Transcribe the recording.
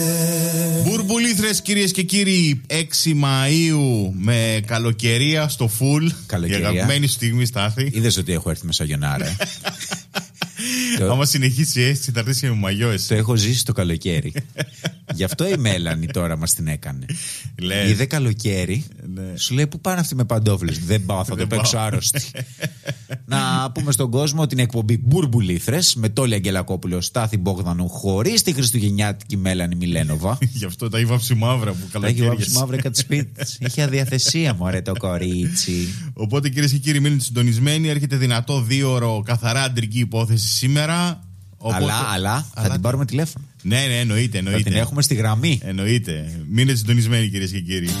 Μπουρμπουλήθρες, κυρίες και κύριοι, 6 Μαΐου με καλοκαιρία στο φουλ. Η αγαπημένη στιγμή, Στάθη. Είδες ότι έχω έρθει μεσαγιονάρα. Άμα συνεχίσει έτσι, θα έρθει με μαγιό εσύ. Το έχω ζήσει το καλοκαίρι. Γι' αυτό η Μέλανη τώρα μας την έκανε. Είδε καλοκαίρι, σου λέει: πού πάνε αυτοί με παντόφλες? Δεν πάω, θα το παίξω άρρωστη. Να πούμε στον κόσμο την εκπομπή Μπουρμπουλήθρες με Τόλη Αγγελακόπουλο, Στάθη Μπόγδανου, χωρίς τη χριστουγεννιάτικη Μέλανη Μιλένοβα. Γι' αυτό τα ήβαψη μαύρα που καλοκαίρι. Τα ήβαψη μαύρα κατά σπίτι. Είχε αδιαθεσία, μωρέ το κορίτσι. Οπότε, κυρίες και κύριοι, μείνετε συντονισμένοι. Έρχεται δυνατό 2ωρο καθαρά αντρική υπόθεση σήμερα. Οπότε... Αλλά θα την πάρουμε τηλέφωνο. Ναι, εννοείται. Θα την έχουμε στη γραμμή. Εννοείται. Μείνετε συντονισμένοι, κυρίες και κύριοι.